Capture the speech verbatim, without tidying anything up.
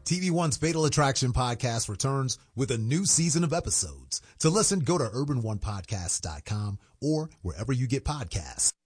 T V One's Fatal Attraction podcast returns with a new season of episodes. To listen, go to urban one podcasts dot com or wherever you get podcasts.